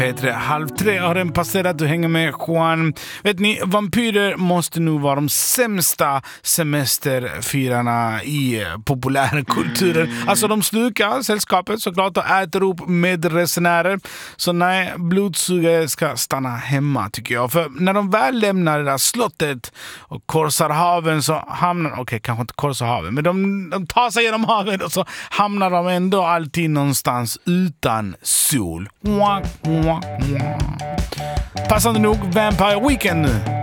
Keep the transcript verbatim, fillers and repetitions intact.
P tre, halv tre har den passerat. Du hänger med Juan. Vet ni, vampyrer måste nu vara de sämsta semesterfirarna i populärkulturen. Alltså de slukar sällskapet såklart och äter upp med resenärer. Så nej, blodsugare ska stanna hemma tycker jag. För när de väl lämnar det där slottet och korsar haven så hamnar... Okej, okay, kanske inte korsar haven, men de, de tar sig genom haven och så hamnar de ändå alltid någonstans utan sol. Mwah, mwah. Passande nog Vampire Weekend nu.